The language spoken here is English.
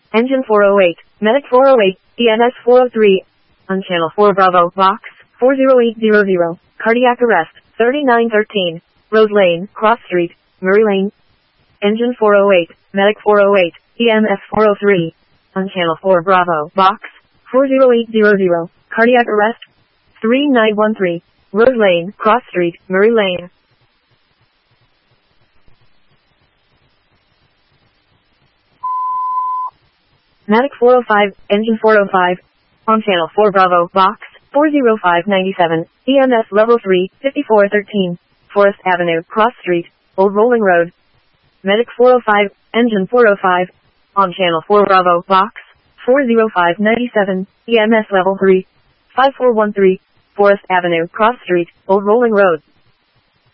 Engine 408, Medic 408, EMS 403. On channel 4 Bravo, box 40800. Cardiac arrest, 3913. Rose Lane, Cross Street, Murray Lane. Engine 408, Medic 408, EMS 403. On channel 4 Bravo, box 40800. Cardiac arrest, 3913. Rose Lane, Cross Street, Murray Lane. Medic 405, Engine 405. On channel 4 Bravo, box 40597. EMS level 3, 5413. Forest Avenue, Cross Street, Old Rolling Road. Medic 405, Engine 405. On channel 4 Bravo, box 40597. EMS level 3, 5413. Forest Avenue, Cross Street, Old Rolling Road.